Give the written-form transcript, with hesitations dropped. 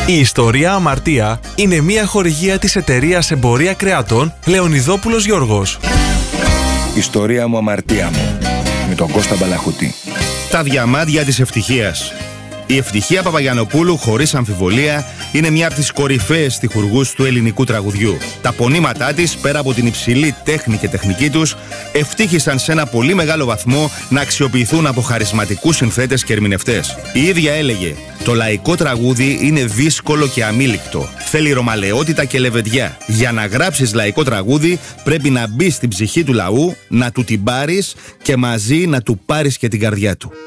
Η ιστορία Αμαρτία είναι μια χορηγία της εταιρείας Εμπορία Κρεατών Λεωνιδόπουλος Γιώργος. Ιστορία μου, αμαρτία μου, με τον Κώστα Μπαλαχωτή. Τα διαμάντια της ευτυχίας. Η Ευτυχία Παπαγιαννοπούλου, χωρίς αμφιβολία, είναι μια από τις κορυφαίες στιχουργούς του ελληνικού τραγουδιού. Τα πονήματά της, πέρα από την υψηλή τέχνη και τεχνική τους, ευτύχησαν σε ένα πολύ μεγάλο βαθμό να αξιοποιηθούν από χαρισματικούς συνθέτες και ερμηνευτές. Η ίδια έλεγε: «Το λαϊκό τραγούδι είναι δύσκολο και αμήλικτο. Θέλει ρωμαλαιότητα και λεβεντιά. Για να γράψεις λαϊκό τραγούδι, πρέπει να μπεις στην ψυχή του λαού, να του την πάρεις και μαζί να του πάρεις και την καρδιά του».